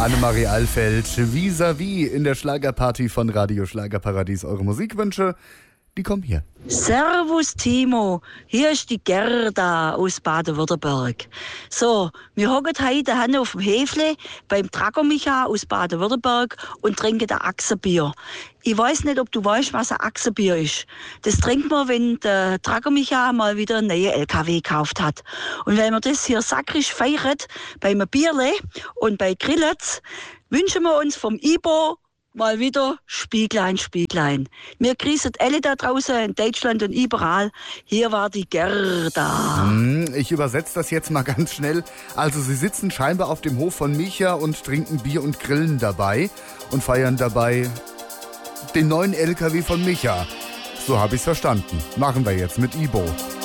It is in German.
Annemarie Alfeld, vis-à-vis in der Schlagerparty von Radio Schlagerparadies. Eure Musikwünsche, die kommen hier. Servus Timo, hier ist die Gerda aus Baden-Württemberg. So, wir hocken heute daheim auf dem Häfle beim Drago Micha aus Baden-Württemberg und trinken ein Achsenbier. Ich weiß nicht, ob du weißt, was ein Achsenbier ist. Das trinkt man, wenn der Drago Micha mal wieder einen neuen LKW gekauft hat. Und wenn man das hier sakrisch feiert, beim Bierle und bei Grillets, wünschen wir uns vom IBO mal wieder Spieglein, Spieglein. Wir grüßen alle da draußen in Deutschland und überall. Hier war die Gerda. Ich übersetze das jetzt mal ganz schnell. Also sie sitzen scheinbar auf dem Hof von Micha und trinken Bier und grillen dabei und feiern dabei den neuen LKW von Micha. So habe ich's verstanden. Machen wir jetzt mit Ibo.